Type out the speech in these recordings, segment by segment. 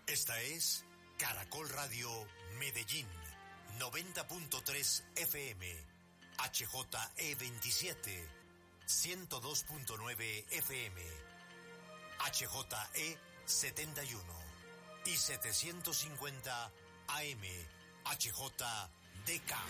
Esta es Caracol Radio Medellín, 90.3 FM, HJE27, 102.9 FM, HJE71 y 750 AM, HJDK.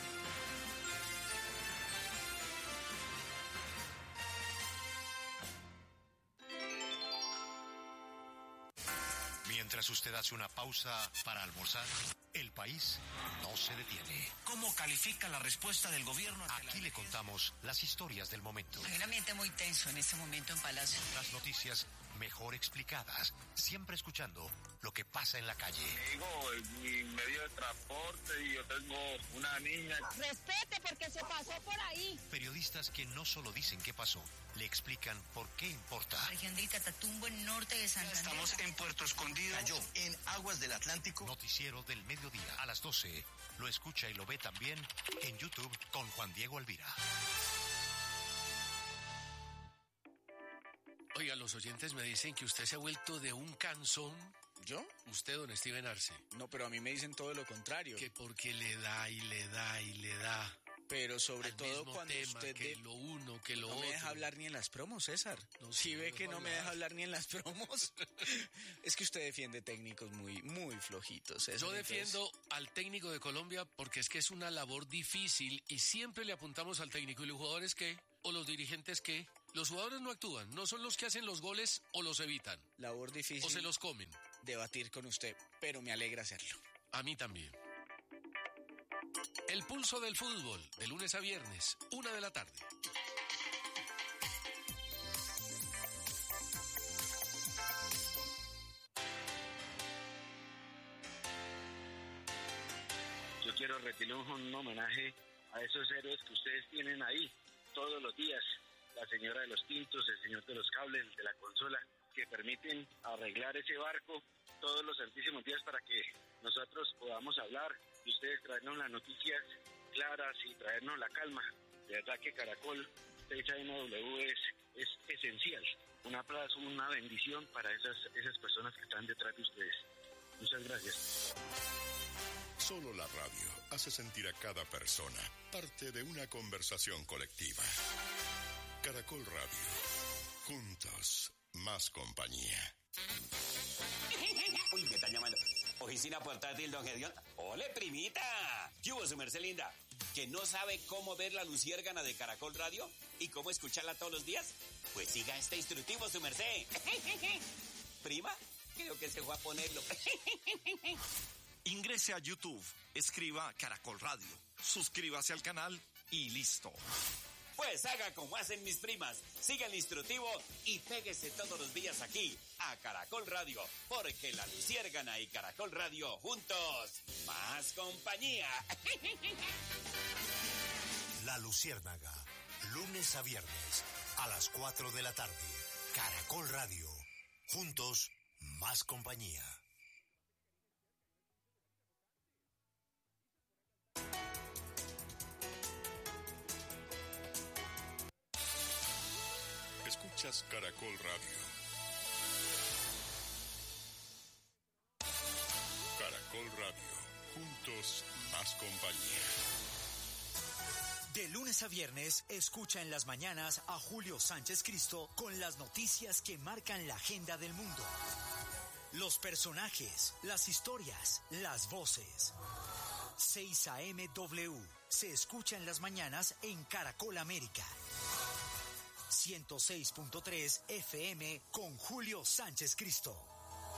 Mientras usted hace una pausa para almorzar, el país no se detiene. ¿Cómo califica la respuesta del gobierno? Aquí le contamos las historias del momento. Hay un ambiente muy tenso en este momento en Palacio. Las noticias mejor explicadas, siempre escuchando lo que pasa en la calle. Digo, mi medio de transporte y yo tengo una niña. Respete porque se pasó por ahí. Periodistas que no solo dicen qué pasó, le explican por qué importa. Región de Catatumbo, en norte de Santander. Estamos en Puerto Escondido. Cayó en aguas del Atlántico. Noticiero del mediodía a las 12. Lo escucha y lo ve también en YouTube con Juan Diego Alvira. Oiga, los oyentes me dicen que usted se ha vuelto de un cansón. ¿Yo? Usted, don Steven Arce. No, pero a mí me dicen todo lo contrario. Que porque le da y le da y le da. Pero sobre al todo mismo cuando tema, usted que lo uno, que lo no otro. me deja hablar ni en las promos, César. No, si sí, ve no que dejo no me hablar. deja hablar ni en las promos. Es que usted defiende técnicos muy, muy flojitos, César. Yo defiendo al técnico de Colombia porque es que es una labor difícil y siempre le apuntamos al técnico. ¿Y los jugadores qué? ¿O los dirigentes qué? Los jugadores no actúan, no son los que hacen los goles o los evitan. Labor difícil. O se los comen. Debatir con usted, pero me alegra hacerlo. A mí también. El pulso del fútbol, de lunes a viernes, 1:00 p.m. Yo quiero rendirle un homenaje a esos héroes que ustedes tienen ahí todos los días. La señora de los tintos, el señor de los cables, el de la consola, que permiten arreglar ese barco todos los santísimos días para que nosotros podamos hablar y ustedes traernos las noticias claras y traernos la calma. De verdad que Caracol 6AMW es esencial. Un aplauso, una bendición para esas personas que están detrás de ustedes. Muchas gracias. Solo la radio hace sentir a cada persona parte de una conversación colectiva. Caracol Radio. Juntos, más compañía. Uy, me están llamando. Oficina portátil, don Gedeón. ¡Ole, primita! ¿Qué hubo, su merced linda? ¿Que no sabe cómo ver la luciérgana de Caracol Radio? ¿Y cómo escucharla todos los días? Pues siga este instructivo, su merced. ¿Prima? Creo que se fue a ponerlo. Ingrese a YouTube, escriba Caracol Radio, suscríbase al canal y listo. Pues haga como hacen mis primas, siga el instructivo y péguese todos los días aquí, a Caracol Radio, porque la luciérgana y Caracol Radio juntos, más compañía. La Luciérnaga, lunes a viernes, a las 4 de la tarde. Caracol Radio, juntos, más compañía. Escuchas Caracol Radio. Caracol Radio. Juntos, más compañía. De lunes a viernes, escucha en las mañanas a Julio Sánchez Cristo con las noticias que marcan la agenda del mundo. Los personajes, las historias, las voces. 6AMW se escucha en las mañanas en Caracol América. 106.3 FM con Julio Sánchez Cristo.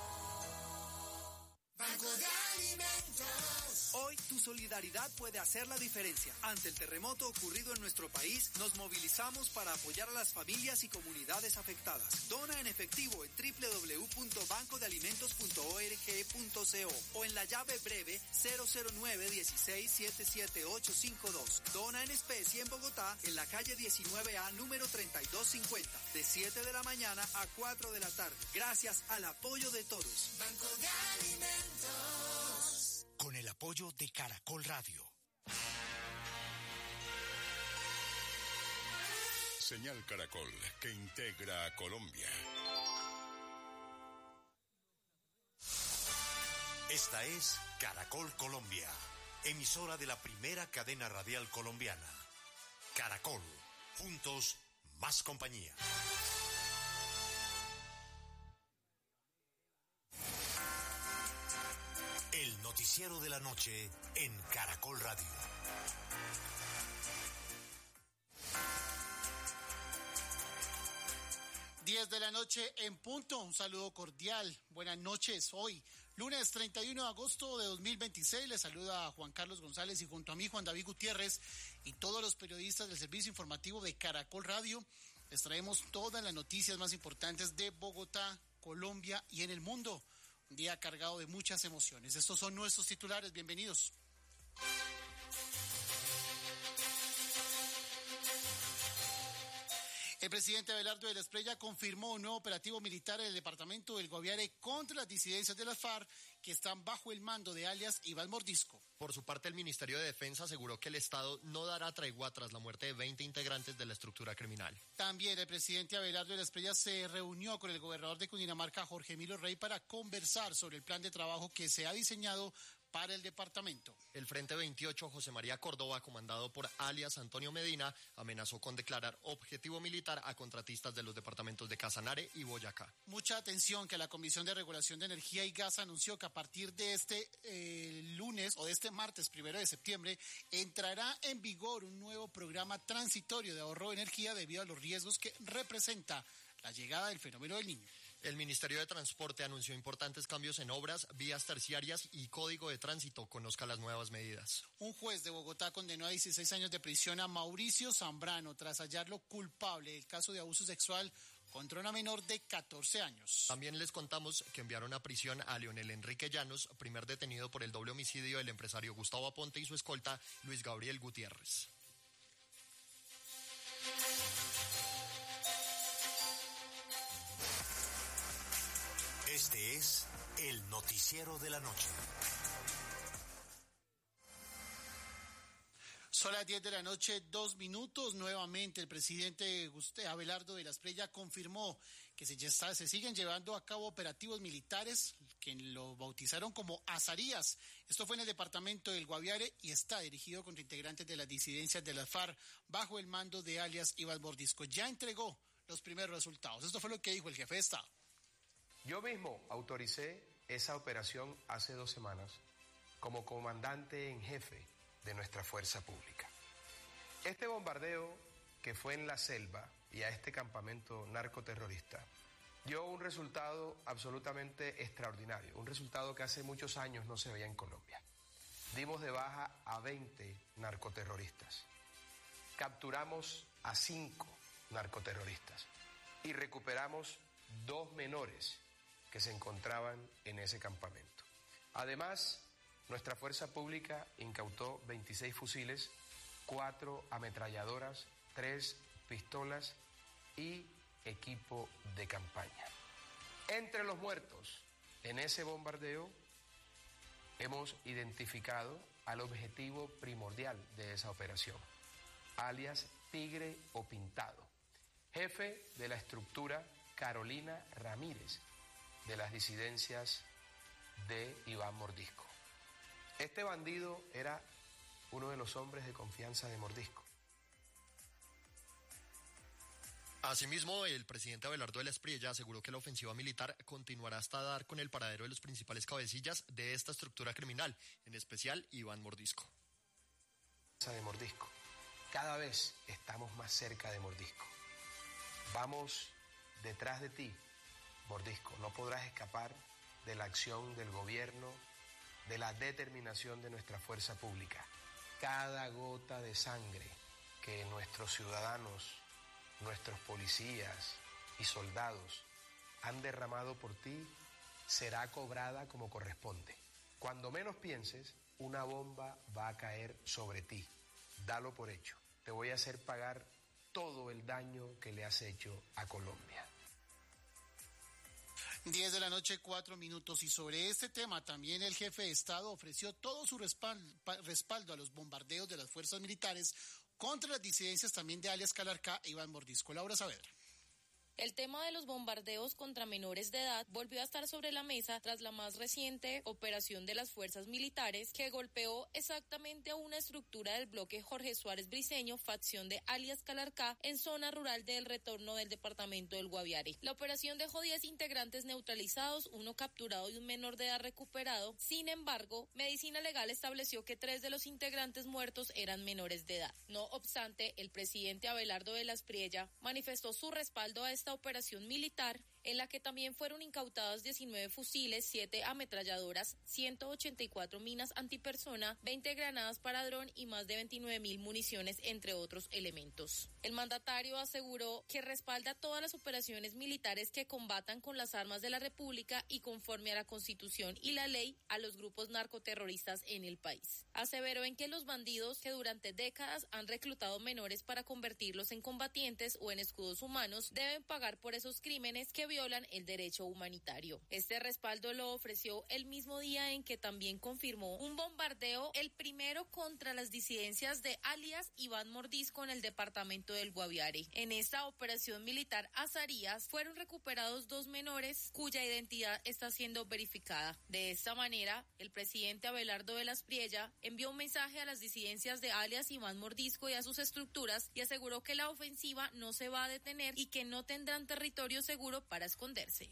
Banco de Alimentos. Hoy tu solidaridad puede hacer la diferencia. Ante el terremoto ocurrido en nuestro país, nos movilizamos para apoyar a las familias y comunidades afectadas. Dona en efectivo en www.bancodealimentos.org.co o en la llave breve 009-16-77852. Dona en especie en Bogotá, en la calle 19A, número 3250, de 7 de la mañana a 4 de la tarde. Gracias al apoyo de todos. Banco de Alimentos. Con el apoyo de Caracol Radio. Señal Caracol, que integra a Colombia. Esta es Caracol Colombia, emisora de la primera cadena radial colombiana. Caracol, juntos, más compañía. El noticiero de la noche en Caracol Radio. Diez de la noche en punto, un saludo cordial, buenas noches. Hoy, lunes 31 de agosto de 2026, les saluda Juan Carlos González y junto a mí Juan David Gutiérrez y todos los periodistas del servicio informativo de Caracol Radio, les traemos todas las noticias más importantes de Bogotá, Colombia y en el mundo. Un día cargado de muchas emociones. Estos son nuestros titulares, bienvenidos. El presidente Abelardo de la Espriella confirmó un nuevo operativo militar en el departamento del Guaviare contra las disidencias de las FARC que están bajo el mando de alias Iván Mordisco. Por su parte, el Ministerio de Defensa aseguró que el Estado no dará tregua tras la muerte de 20 integrantes de la estructura criminal. También el presidente Abelardo de la Espriella se reunió con el gobernador de Cundinamarca, Jorge Emilio Rey, para conversar sobre el plan de trabajo que se ha diseñado para el departamento. El Frente 28, José María Córdoba, comandado por alias Antonio Medina, amenazó con declarar objetivo militar a contratistas de los departamentos de Casanare y Boyacá. Mucha atención que la Comisión de Regulación de Energía y Gas anunció que a partir de este lunes o de este martes 1 de septiembre entrará en vigor un nuevo programa transitorio de ahorro de energía debido a los riesgos que representa la llegada del fenómeno del Niño. El Ministerio de Transporte anunció importantes cambios en obras, vías terciarias y código de tránsito. Conozca las nuevas medidas. Un juez de Bogotá condenó a 16 años de prisión a Mauricio Zambrano tras hallarlo culpable del caso de abuso sexual contra una menor de 14 años. También les contamos que enviaron a prisión a Leonel Enrique Llanos, primer detenido por el doble homicidio del empresario Gustavo Aponte y su escolta Luis Gabriel Gutiérrez. Este es el noticiero de la noche. Son las 10 de la noche, 2 minutos. Nuevamente el presidente Abelardo de la Espriella confirmó que se siguen llevando a cabo operativos militares que lo bautizaron como Azarías. Esto fue en el departamento del Guaviare y está dirigido contra integrantes de las disidencias de las FARC bajo el mando de alias Iván Mordisco. Ya entregó los primeros resultados. Esto fue lo que dijo el jefe de Estado. Yo mismo autoricé esa operación hace 2 semanas como comandante en jefe de nuestra fuerza pública. Este bombardeo que fue en la selva y a este campamento narcoterrorista dio un resultado absolutamente extraordinario, un resultado que hace muchos años no se veía en Colombia. Dimos de baja a 20 narcoterroristas, capturamos a 5 narcoterroristas y recuperamos 2 menores que se encontraban en ese campamento. Además, nuestra fuerza pública incautó 26 fusiles, 4 ametralladoras, 3 pistolas y equipo de campaña. Entre los muertos en ese bombardeo hemos identificado al objetivo primordial de esa operación, alias Tigre o Pintado, jefe de la estructura Carolina Ramírez, de las disidencias de Iván Mordisco. Este bandido era uno de los hombres de confianza de Mordisco. Asimismo, el presidente Abelardo de la Espriella aseguró que la ofensiva militar continuará hasta dar con el paradero de los principales cabecillas de esta estructura criminal, en especial Iván Mordisco. De Mordisco. Cada vez estamos más cerca de Mordisco. Vamos detrás de ti, Mordisco. No podrás escapar de la acción del gobierno, de la determinación de nuestra fuerza pública. Cada gota de sangre que nuestros ciudadanos, nuestros policías y soldados han derramado por ti será cobrada como corresponde. Cuando menos pienses, una bomba va a caer sobre ti. Dalo por hecho. Te voy a hacer pagar todo el daño que le has hecho a Colombia. 10 de la noche, 4 minutos. Y sobre este tema también el jefe de Estado ofreció todo su respaldo a los bombardeos de las fuerzas militares contra las disidencias también de alias Calarcá e Iván Mordisco. Laura Saavedra. El tema de los bombardeos contra menores de edad volvió a estar sobre la mesa tras la más reciente operación de las fuerzas militares que golpeó exactamente a una estructura del bloque Jorge Suárez Briceño, facción de alias Calarcá, en zona rural del Retorno del departamento del Guaviare. La operación dejó 10 integrantes neutralizados, 1 capturado y un menor de edad recuperado. Sin embargo, Medicina Legal estableció que 3 de los integrantes muertos eran menores de edad. No obstante, el presidente Abelardo de la Espriella manifestó su respaldo a esta operación militar, en la que también fueron incautadas 19 fusiles, 7 ametralladoras, 184 minas antipersona, 20 granadas para dron y más de 29.000 municiones, entre otros elementos. El mandatario aseguró que respalda todas las operaciones militares que combatan con las armas de la República y conforme a la Constitución y la ley a los grupos narcoterroristas en el país. Aseveró en que los bandidos que durante décadas han reclutado menores para convertirlos en combatientes o en escudos humanos deben pagar por esos crímenes que violan el derecho humanitario. Este respaldo lo ofreció el mismo día en que también confirmó un bombardeo, el primero contra las disidencias de alias Iván Mordisco en el departamento del Guaviare. En esta operación militar Azarías fueron recuperados 2 menores cuya identidad está siendo verificada. De esta manera, el presidente Abelardo de la Espriella envió un mensaje a las disidencias de alias Iván Mordisco y a sus estructuras y aseguró que la ofensiva no se va a detener y que no tendrán territorio seguro para esconderse.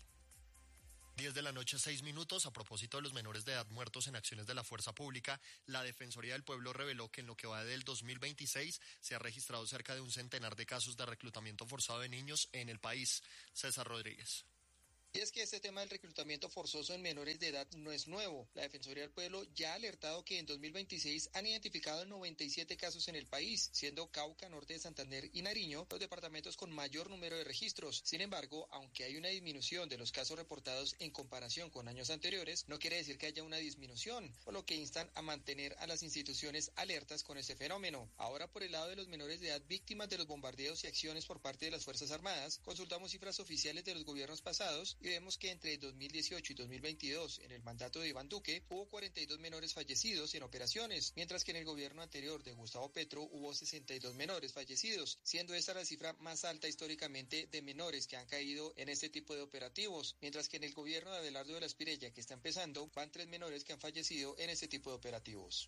10 de la noche, 6 minutos. A propósito de los menores de edad muertos en acciones de la fuerza pública, la Defensoría del Pueblo reveló que en lo que va del 2026 se ha registrado cerca de un centenar de casos de reclutamiento forzado de niños en el país. César Rodríguez. Y es que este tema del reclutamiento forzoso en menores de edad no es nuevo. La Defensoría del Pueblo ya ha alertado que en 2026 han identificado 97 casos en el país, siendo Cauca, Norte de Santander y Nariño los departamentos con mayor número de registros. Sin embargo, aunque hay una disminución de los casos reportados en comparación con años anteriores, no quiere decir que haya una disminución, por lo que instan a mantener a las instituciones alertas con este fenómeno. Ahora, por el lado de los menores de edad víctimas de los bombardeos y acciones por parte de las Fuerzas Armadas, consultamos cifras oficiales de los gobiernos pasados y vemos que entre 2018 y 2022, en el mandato de Iván Duque, hubo 42 menores fallecidos en operaciones, mientras que en el gobierno anterior de Gustavo Petro hubo 62 menores fallecidos, siendo esta la cifra más alta históricamente de menores que han caído en este tipo de operativos, mientras que en el gobierno de Abelardo de la Espriella, que está empezando, van 3 menores que han fallecido en este tipo de operativos.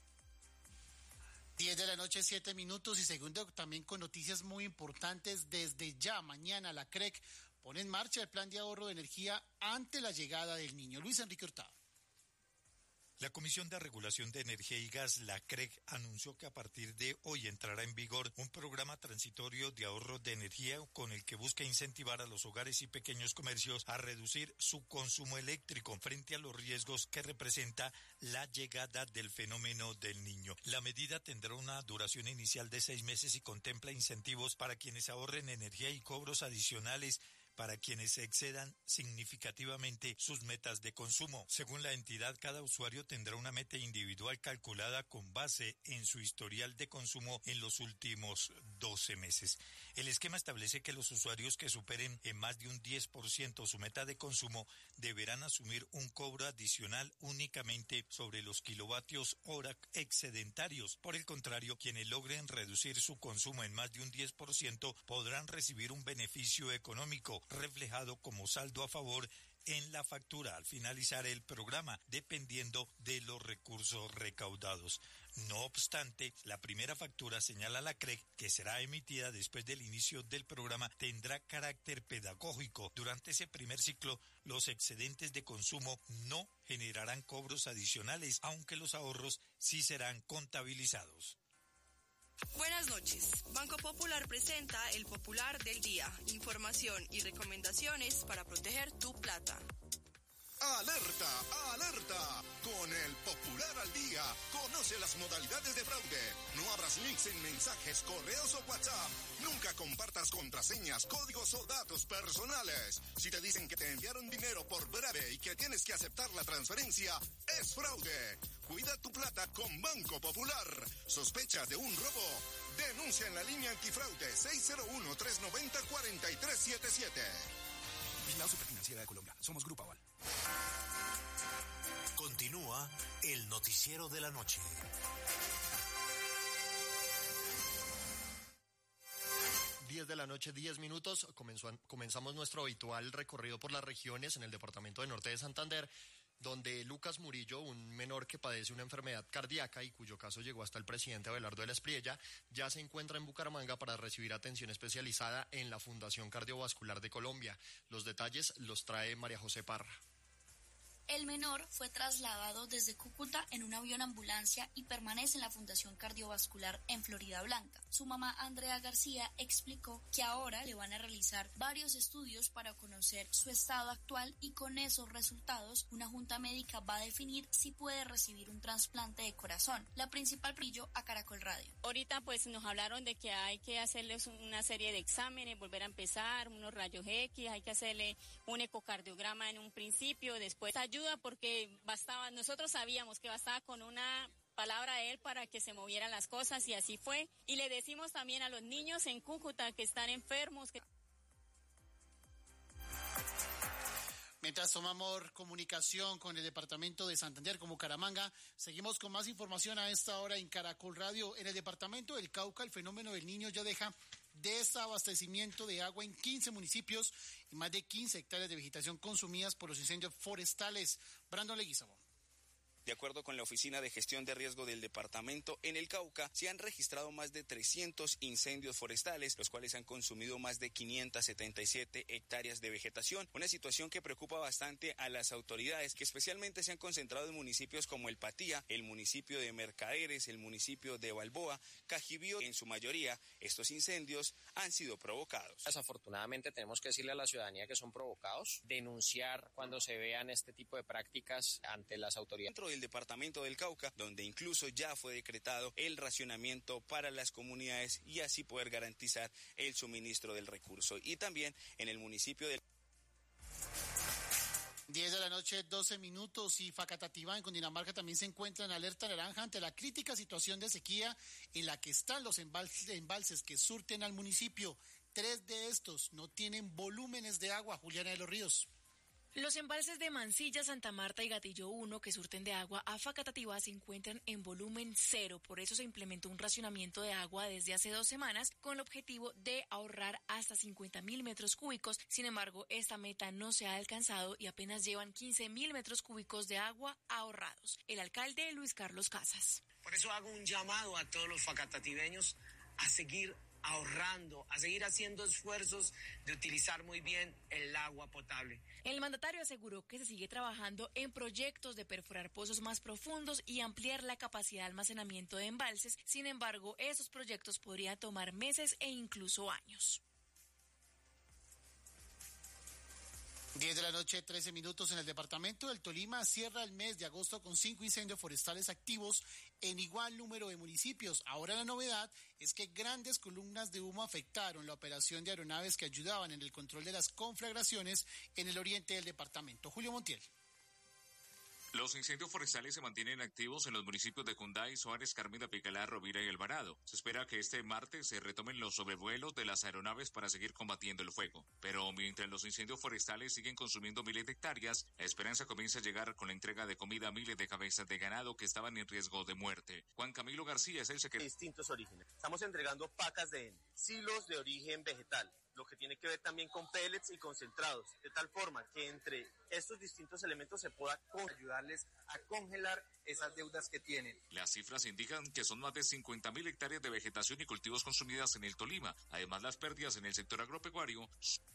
10 de la noche, 7 minutos, y segundo, también con noticias muy importantes. Desde ya, mañana, la CREC pone en marcha el plan de ahorro de energía ante la llegada del niño. Luis Enrique Hurtado. La Comisión de Regulación de Energía y Gas, la CREG, anunció que a partir de hoy entrará en vigor un programa transitorio de ahorro de energía con el que busca incentivar a los hogares y pequeños comercios a reducir su consumo eléctrico frente a los riesgos que representa la llegada del fenómeno del niño. La medida tendrá una duración inicial de 6 meses y contempla incentivos para quienes ahorren energía y cobros adicionales para quienes excedan significativamente sus metas de consumo. Según la entidad, cada usuario tendrá una meta individual calculada con base en su historial de consumo en los últimos 12 meses. El esquema establece que los usuarios que superen en más de un 10% su meta de consumo deberán asumir un cobro adicional únicamente sobre los kilovatios hora excedentarios. Por el contrario, quienes logren reducir su consumo en más de un 10% podrán recibir un beneficio económico reflejado como saldo a favor en la factura al finalizar el programa, dependiendo de los recursos recaudados. No obstante, la primera factura, señala la CREG, que será emitida después del inicio del programa, tendrá carácter pedagógico. Durante ese primer ciclo, los excedentes de consumo no generarán cobros adicionales, aunque los ahorros sí serán contabilizados. Buenas noches. Banco Popular presenta el Popular del Día. Información y recomendaciones para proteger tu plata. ¡Alerta! ¡Alerta! Con el Popular al Día, conoce las modalidades de fraude. No abras links en mensajes, correos o WhatsApp. Nunca compartas contraseñas, códigos o datos personales. Si te dicen que te enviaron dinero por breve y que tienes que aceptar la transferencia, es fraude. Cuida tu plata con Banco Popular. ¿Sospechas de un robo? Denuncia en la línea antifraude 601-390-4377. Vigilado Superfinanciera de Colombia. Somos Grupo Aval. Continúa el noticiero de la noche. 10 10 de la noche, 10 minutos. Comenzamos nuestro habitual recorrido por las regiones en el departamento de Norte de Santander, donde Lucas Murillo, un menor que padece una enfermedad cardíaca y cuyo caso llegó hasta el presidente Abelardo de la Espriella, ya se encuentra en Bucaramanga para recibir atención especializada en la Fundación Cardiovascular de Colombia. Los detalles los trae María José Parra. El menor fue trasladado desde Cúcuta en un avión ambulancia y permanece en la Fundación Cardiovascular en Florida Blanca. Su mamá, Andrea García, explicó que ahora le van a realizar varios estudios para conocer su estado actual y con esos resultados una junta médica va a definir si puede recibir un trasplante de corazón. La principal brillo a Caracol Radio. Ahorita pues nos hablaron de que hay que hacerles una serie de exámenes, volver a empezar, unos rayos X, hay que hacerle un ecocardiograma en un principio, después ayuda porque nosotros sabíamos que bastaba con una palabra de él para que se movieran las cosas y así fue. Y le decimos también a los niños en Cúcuta que están enfermos. Mientras tomamos comunicación con el departamento de Santander, como Bucaramanga, seguimos con más información a esta hora en Caracol Radio. En el departamento del Cauca, el fenómeno del Niño ya deja desabastecimiento de agua en 15 municipios y más de 15 hectáreas de vegetación consumidas por los incendios forestales. Brandon Leguizamo. De acuerdo con la Oficina de Gestión de Riesgo del departamento, en el Cauca se han registrado más de 300 incendios forestales, los cuales han consumido más de 577 hectáreas de vegetación, una situación que preocupa bastante a las autoridades, que especialmente se han concentrado en municipios como El Patía, el municipio de Mercaderes, el municipio de Balboa, Cajibío. En su mayoría, estos incendios han sido provocados. Desafortunadamente tenemos que decirle a la ciudadanía que son provocados, denunciar cuando se vean este tipo de prácticas ante las autoridades. Dentro del departamento del Cauca, donde incluso ya fue decretado el racionamiento para las comunidades y así poder garantizar el suministro del recurso. Y también en el municipio del 10 de la noche, 12 minutos, y Facatativá, en Cundinamarca, también se encuentra en alerta naranja ante la crítica situación de sequía en la que están los embalses que surten al municipio. 3 de estos no tienen volúmenes de agua. Juliana de los Ríos. Los embalses de Mansilla, Santa Marta y Gatillo 1, que surten de agua a Facatativá, se encuentran en volumen cero. Por eso se implementó un racionamiento de agua desde hace 2 semanas con el objetivo de ahorrar hasta 50.000 metros cúbicos. Sin embargo, esta meta no se ha alcanzado y apenas llevan 15.000 metros cúbicos de agua ahorrados. El alcalde Luis Carlos Casas. Por eso hago un llamado a todos los facatativeños a seguir ahorrando, a seguir haciendo esfuerzos de utilizar muy bien el agua potable. El mandatario aseguró que se sigue trabajando en proyectos de perforar pozos más profundos y ampliar la capacidad de almacenamiento de embalses. Sin embargo, esos proyectos podrían tomar meses e incluso años. 10 de la noche, 13 minutos. En el departamento del Tolima cierra el mes de agosto con 5 incendios forestales activos en igual número de municipios. Ahora la novedad es que grandes columnas de humo afectaron la operación de aeronaves que ayudaban en el control de las conflagraciones en el oriente del departamento. Julio Montiel. Los incendios forestales se mantienen activos en los municipios de Cunday, Suárez, Carmen, Picalá, Rovira y Alvarado. Se espera que este martes se retomen los sobrevuelos de las aeronaves para seguir combatiendo el fuego. Pero mientras los incendios forestales siguen consumiendo miles de hectáreas, la esperanza comienza a llegar con la entrega de comida a miles de cabezas de ganado que estaban en riesgo de muerte. Juan Camilo García es el secretario. Distintos orígenes. Estamos entregando pacas de silos de origen vegetal, lo que tiene que ver también con pellets y concentrados, de tal forma que entre estos distintos elementos se pueda ayudarles a congelar esas deudas que tienen. Las cifras indican que son más de 50.000 hectáreas de vegetación y cultivos consumidas en el Tolima. Además, las pérdidas en el sector agropecuario.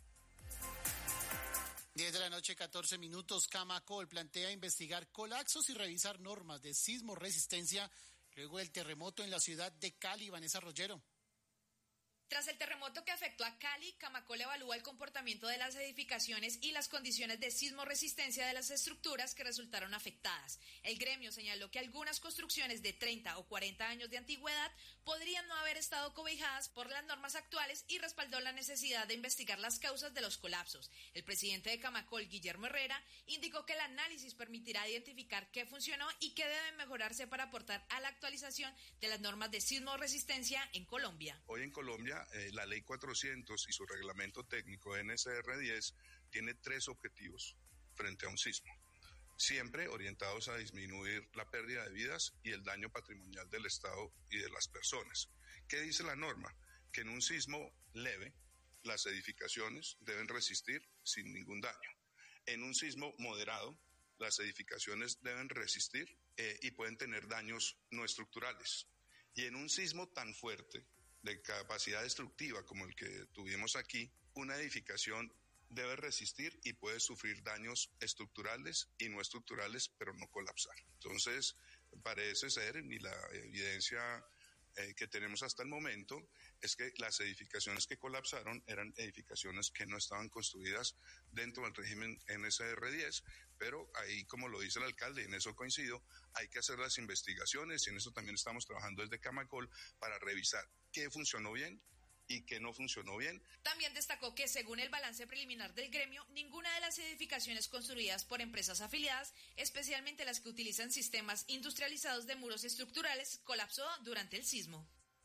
10 de la noche, 14 minutos. Camacol plantea investigar colapsos y revisar normas de sismo resistencia luego del terremoto en la ciudad de Cali. Vanessa Rollero. Tras el terremoto que afectó a Cali, Camacol evalúa el comportamiento de las edificaciones y las condiciones de sismo resistencia de las estructuras que resultaron afectadas. El gremio señaló que algunas construcciones de 30 o 40 años de antigüedad podrían no haber estado cobijadas por las normas actuales y respaldó la necesidad de investigar las causas de los colapsos. El presidente de Camacol, Guillermo Herrera, indicó que el análisis permitirá identificar qué funcionó y qué debe mejorarse para aportar a la actualización de las normas de sismo resistencia en Colombia. Hoy en Colombia, la ley 400 y su reglamento técnico NSR 10 tiene 3 objetivos frente a un sismo, siempre orientados a disminuir la pérdida de vidas y el daño patrimonial del Estado y de las personas. ¿Qué dice la norma? que en un sismo leve las edificaciones deben resistir sin ningún daño. En un sismo moderado, las edificaciones deben resistir y pueden tener daños no estructurales. Y en un sismo tan fuerte, de capacidad destructiva como el que tuvimos aquí, una edificación debe resistir y puede sufrir daños estructurales y no estructurales, pero no colapsar. Entonces, parece ser, y la evidencia que tenemos hasta el momento, es que las edificaciones que colapsaron eran edificaciones que no estaban construidas dentro del régimen NSR-10, pero ahí, como lo dice el alcalde, y en eso coincido, hay que hacer las investigaciones, y en eso también estamos trabajando desde Camacol para revisar qué funcionó bien y qué no funcionó bien. También destacó que, según el balance preliminar del gremio, ninguna de las edificaciones construidas por empresas afiliadas, especialmente las que utilizan sistemas industrializados de muros estructurales, colapsó durante el sismo.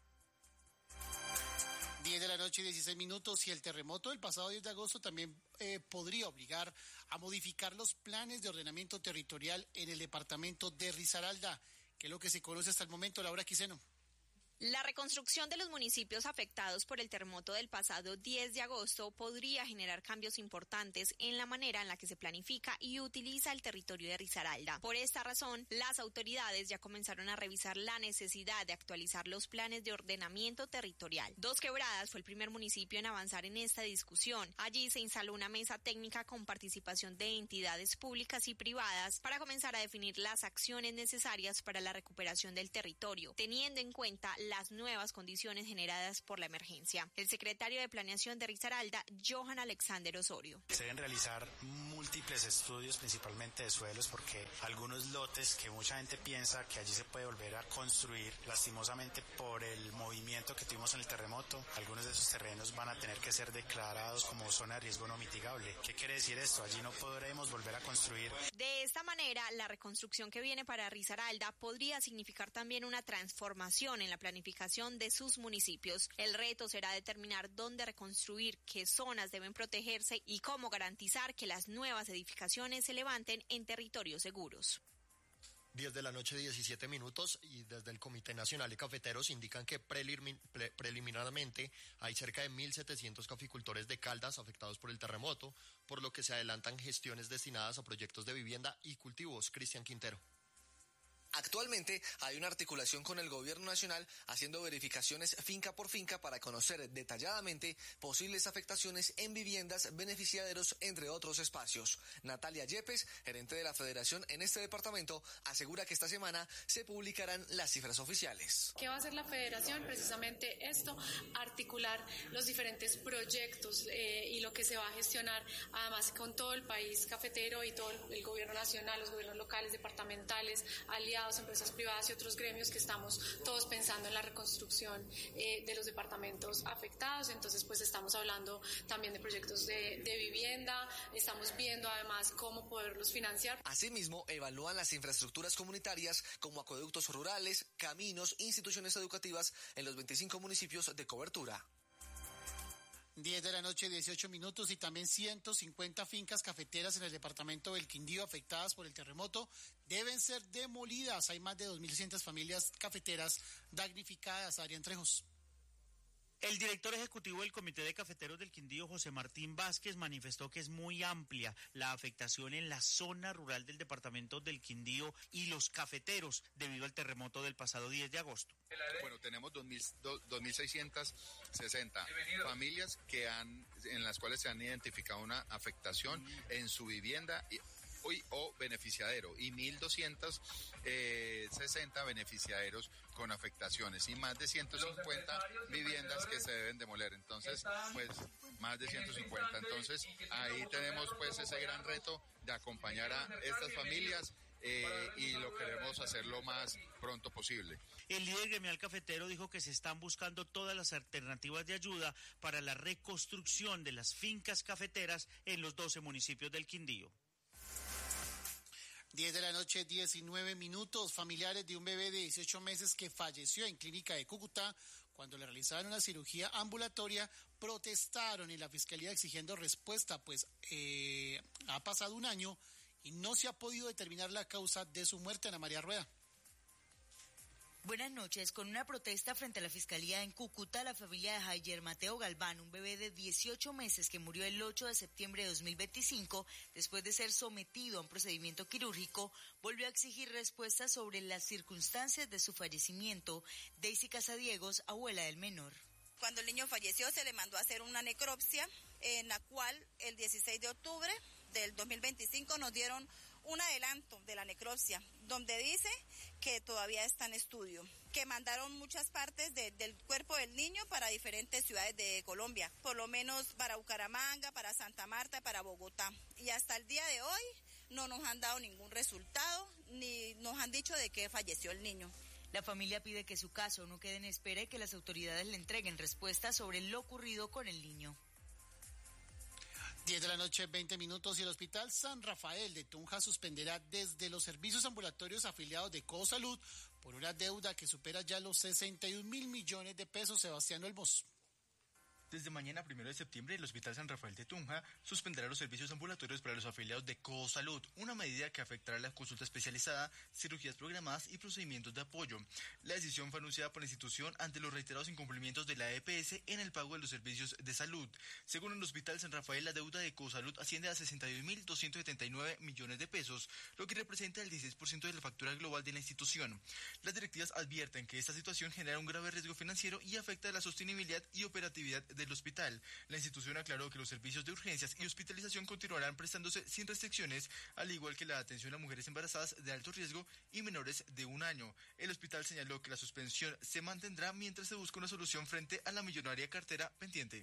10 de la noche y 16 minutos, y el terremoto del pasado 10 de agosto también podría obligar a modificar los planes de ordenamiento territorial en el departamento de Risaralda, que es lo que se conoce hasta el momento. Laura Quiseno. La reconstrucción de los municipios afectados por el terremoto del pasado 10 de agosto podría generar cambios importantes en la manera en la que se planifica y utiliza el territorio de Risaralda. Por esta razón, las autoridades ya comenzaron a revisar la necesidad de actualizar los planes de ordenamiento territorial. Dos Quebradas fue el primer municipio en avanzar en esta discusión. Allí se instaló una mesa técnica con participación de entidades públicas y privadas para comenzar a definir las acciones necesarias para la recuperación del territorio, teniendo en cuenta las nuevas condiciones generadas por la emergencia. El secretario de Planeación de Risaralda, Johan Alexander Osorio. Se deben realizar múltiples estudios, principalmente de suelos, porque algunos lotes que mucha gente piensa que allí se puede volver a construir, lastimosamente por el movimiento que tuvimos en el terremoto, algunos de esos terrenos van a tener que ser declarados como zona de riesgo no mitigable. ¿Qué quiere decir esto? Allí no podremos volver a construir. De esta manera, la reconstrucción que viene para Risaralda podría significar también una transformación en la planificación de sus municipios. El reto será determinar dónde reconstruir, qué zonas deben protegerse y cómo garantizar que las nuevas edificaciones se levanten en territorios seguros. 10 de la noche, 17 minutos, y desde el Comité Nacional de Cafeteros indican que preliminarmente hay cerca de 1.700 caficultores de Caldas afectados por el terremoto, por lo que se adelantan gestiones destinadas a proyectos de vivienda y cultivos. Cristian Quintero. Actualmente hay una articulación con el gobierno nacional haciendo verificaciones finca por finca para conocer detalladamente posibles afectaciones en viviendas, beneficiaderos, entre otros espacios. Natalia Yepes, gerente de la federación en este departamento, asegura que esta semana se publicarán las cifras oficiales. ¿Qué va a hacer la federación? Precisamente esto, articular los diferentes proyectos y lo que se va a gestionar, además con todo el país cafetero y todo el gobierno nacional, los gobiernos locales, departamentales, aliados, empresas privadas y otros gremios, que estamos todos pensando en la reconstrucción de los departamentos afectados. Entonces, pues estamos hablando también de proyectos de vivienda, estamos viendo además cómo poderlos financiar. Asimismo, evalúan las infraestructuras comunitarias como acueductos rurales, caminos, instituciones educativas en los 25 municipios de cobertura. 10 de la noche, 18 minutos, y también 150 fincas cafeteras en el departamento del Quindío afectadas por el terremoto deben ser demolidas. Hay más de 2.100 familias cafeteras damnificadas. Adrián Trejos. El director ejecutivo del Comité de Cafeteros del Quindío, José Martín Vázquez, manifestó que es muy amplia la afectación en la zona rural del departamento del Quindío y los cafeteros debido al terremoto del pasado 10 de agosto. Bueno, tenemos 2.660 familias en las cuales se han identificado una afectación en su vivienda o beneficiadero, y 1.260 beneficiaderos con afectaciones, y más de 150 viviendas que se deben demoler. Entonces, pues, más de 150. Entonces, ahí tenemos pues ese gran reto de acompañar a estas familias y lo queremos hacer lo más pronto posible. El líder gremial cafetero dijo que se están buscando todas las alternativas de ayuda para la reconstrucción de las fincas cafeteras en los 12 municipios del Quindío. 10 de la noche, 19 minutos. Familiares de un bebé de 18 meses que falleció en clínica de Cúcuta cuando le realizaron una cirugía ambulatoria protestaron en la fiscalía exigiendo respuesta, pues ha pasado un año y no se ha podido determinar la causa de su muerte. Ana María Rueda. Buenas noches. Con una protesta frente a la Fiscalía en Cúcuta, la familia de Jair Mateo Galván, un bebé de 18 meses que murió el 8 de septiembre de 2025 después de ser sometido a un procedimiento quirúrgico, volvió a exigir respuestas sobre las circunstancias de su fallecimiento. Daisy Casadiegos, abuela del menor. Cuando el niño falleció se le mandó a hacer una necropsia en la cual el 16 de octubre del 2025 nos dieron un adelanto de la necropsia, donde dice que todavía está en estudio, que mandaron muchas partes del cuerpo del niño para diferentes ciudades de Colombia, por lo menos para Bucaramanga, para Santa Marta, para Bogotá. Y hasta el día de hoy no nos han dado ningún resultado, ni nos han dicho de qué falleció el niño. La familia pide que su caso no quede en espera y que las autoridades le entreguen respuestas sobre lo ocurrido con el niño. 10 de la noche, 20 minutos, y el Hospital San Rafael de Tunja suspenderá desde los servicios ambulatorios afiliados de Cosalud por una deuda que supera ya los 61 mil millones de pesos. Sebastián Olmos. Desde mañana, 1 de septiembre, el Hospital San Rafael de Tunja suspenderá los servicios ambulatorios para los afiliados de Cosalud, una medida que afectará la consulta especializada, cirugías programadas y procedimientos de apoyo. La decisión fue anunciada por la institución ante los reiterados incumplimientos de la EPS en el pago de los servicios de salud. Según el Hospital San Rafael, la deuda de Cosalud asciende a 61.279 millones de pesos, lo que representa el 16% de la factura global de la institución. Las directivas advierten que esta situación genera un grave riesgo financiero y afecta la sostenibilidad y operatividad del hospital. La institución aclaró que los servicios de urgencias y hospitalización continuarán prestándose sin restricciones, al igual que la atención a mujeres embarazadas de alto riesgo y menores de 1 año. El hospital señaló que la suspensión se mantendrá mientras se busca una solución frente a la millonaria cartera pendiente.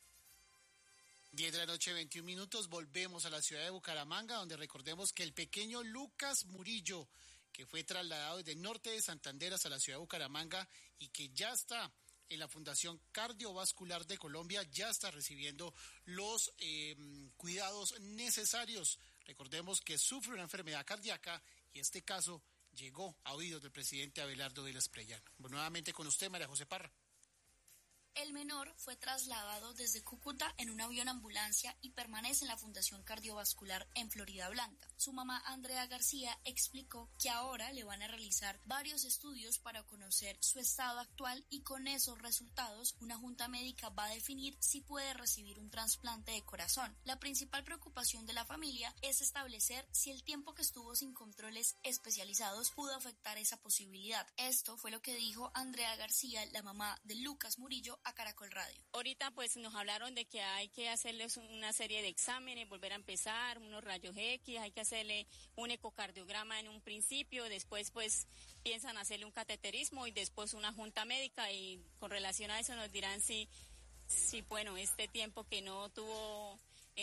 10 de la noche, 21 minutos, volvemos a la ciudad de Bucaramanga, donde recordemos que el pequeño Lucas Murillo, que fue trasladado desde el norte de Santander hasta la ciudad de Bucaramanga y que ya está en la Fundación Cardiovascular de Colombia, ya está recibiendo los cuidados necesarios. Recordemos que sufre una enfermedad cardíaca y este caso llegó a oídos del presidente Abelardo Vélez Prellano. Nuevamente con usted, María José Parra. El menor fue trasladado desde Cúcuta en un avión ambulancia y permanece en la Fundación Cardiovascular en Florida Blanca. Su mamá, Andrea García, explicó que ahora le van a realizar varios estudios para conocer su estado actual y con esos resultados una junta médica va a definir si puede recibir un trasplante de corazón. La principal preocupación de la familia es establecer si el tiempo que estuvo sin controles especializados pudo afectar esa posibilidad. Esto fue lo que dijo Andrea García, la mamá de Lucas Murillo, a Caracol Radio. Ahorita pues nos hablaron de que hay que hacerles una serie de exámenes, volver a empezar, unos rayos X, hay que hacerle un ecocardiograma en un principio, después pues piensan hacerle un cateterismo y después una junta médica y con relación a eso nos dirán si bueno, este tiempo que no tuvo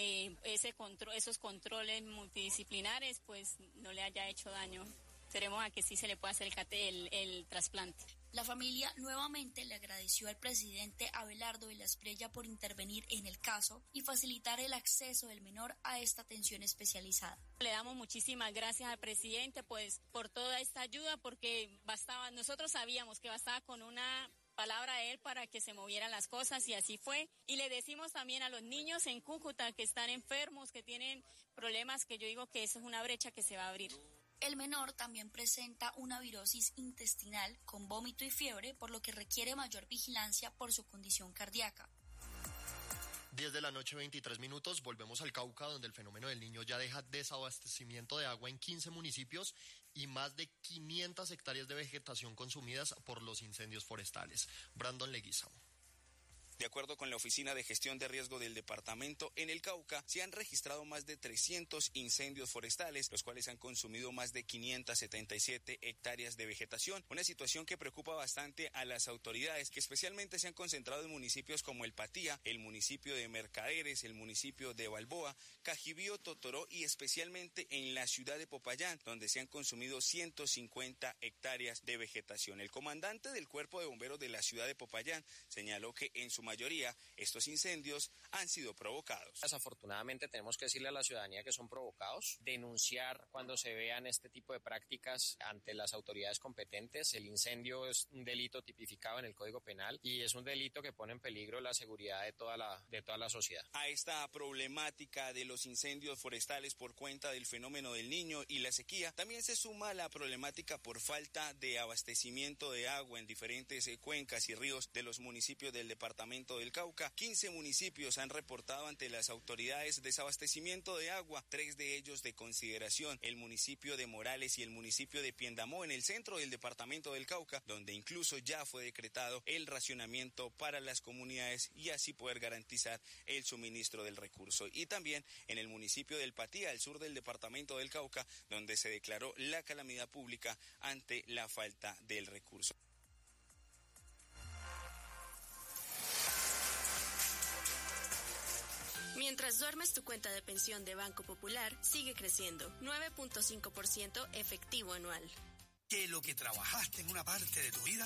esos controles multidisciplinares pues no le haya hecho daño. Esperemos a que sí se le pueda hacer el trasplante. La familia nuevamente le agradeció al presidente Abelardo Vélez Prellano por intervenir en el caso y facilitar el acceso del menor a esta atención especializada. Le damos muchísimas gracias al presidente pues por toda esta ayuda porque nosotros sabíamos que bastaba con una palabra de él para que se movieran las cosas y así fue. Y le decimos también a los niños en Cúcuta que están enfermos, que tienen problemas, que yo digo que eso es una brecha que se va a abrir. El menor también presenta una virosis intestinal con vómito y fiebre, por lo que requiere mayor vigilancia por su condición cardíaca. 10 de la noche, 23 minutos, volvemos al Cauca, donde el fenómeno del Niño ya deja desabastecimiento de agua en 15 municipios y más de 500 hectáreas de vegetación consumidas por los incendios forestales. Brandon Leguizamo. De acuerdo con la Oficina de Gestión de Riesgo del Departamento, en el Cauca se han registrado más de 300 incendios forestales, los cuales han consumido más de 577 hectáreas de vegetación. Una situación que preocupa bastante a las autoridades, que especialmente se han concentrado en municipios como El Patía, el municipio de Mercaderes, el municipio de Balboa, Cajibío, Totoró y especialmente en la ciudad de Popayán, donde se han consumido 150 hectáreas de vegetación. El comandante del Cuerpo de Bomberos de la ciudad de Popayán señaló que en su mayoría, estos incendios han sido provocados. Desafortunadamente tenemos que decirle a la ciudadanía que son provocados, denunciar cuando se vean este tipo de prácticas ante las autoridades competentes. El incendio es un delito tipificado en el Código Penal y es un delito que pone en peligro la seguridad de toda la sociedad. A esta problemática de los incendios forestales por cuenta del fenómeno del Niño y la sequía, también se suma la problemática por falta de abastecimiento de agua en diferentes cuencas y ríos de los municipios del departamento del Cauca. 15 municipios han reportado ante las autoridades desabastecimiento de agua, 3 de ellos de consideración, el municipio de Morales y el municipio de Piendamó en el centro del departamento del Cauca, donde incluso ya fue decretado el racionamiento para las comunidades y así poder garantizar el suministro del recurso. Y también en el municipio del Patía, al sur del departamento del Cauca, donde se declaró la calamidad pública ante la falta del recurso. Mientras duermes, tu cuenta de pensión de Banco Popular sigue creciendo, 9.5% efectivo anual. Que lo que trabajaste en una parte de tu vida